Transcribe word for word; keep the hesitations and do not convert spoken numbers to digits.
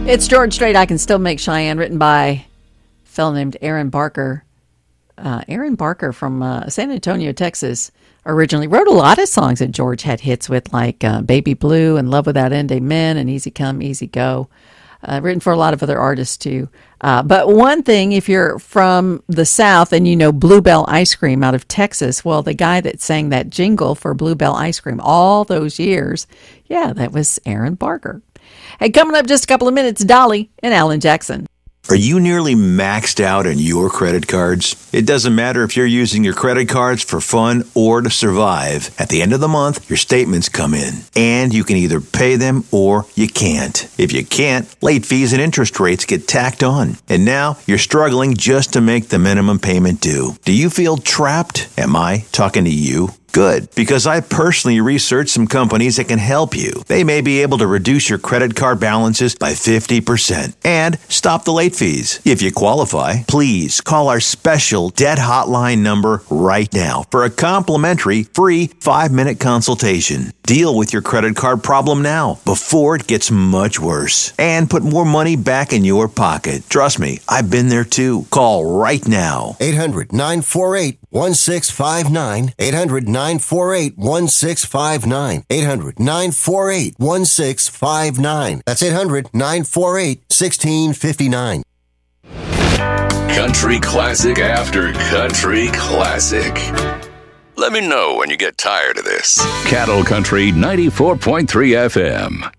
It's George Strait, I Can Still Make Cheyenne, written by a fellow named Aaron Barker. Uh, Aaron Barker from uh, San Antonio, Texas, originally wrote a lot of songs that George had hits with, like uh, Baby Blue and Love Without End, Amen, and Easy Come, Easy Go. Uh, written for a lot of other artists, too. Uh, but one thing, if you're from the South and you know Bluebell Ice Cream out of Texas, well, the guy that sang that jingle for Bluebell Ice Cream all those years, yeah, that was Aaron Barker. Hey, coming up just a couple of minutes, Dolly and Alan Jackson. Are you nearly maxed out on your credit cards? It doesn't matter if you're using your credit cards for fun or to survive. At the end of the month, your statements come in, and you can either pay them or you can't. If you can't, late fees and interest rates get tacked on. And now you're struggling just to make the minimum payment due. Do you feel trapped? Am I talking to you? Good, because I personally researched some companies that can help you. They may be able to reduce your credit card balances by fifty percent and stop the late fees. If you qualify, please call our special debt hotline number right now for a complimentary free five-minute consultation. Deal with your credit card problem now before it gets much worse and put more money back in your pocket. Trust me, I've been there too. Call right now. eight hundred, nine four eight, one six five nine. eight hundred, nine four eight, one six five nine. eight hundred, nine four eight, one six five nine. That's eight hundred, nine four eight, one six five nine. Country classic after country classic. Let me know when you get tired of this. Cattle Country ninety-four point three F M.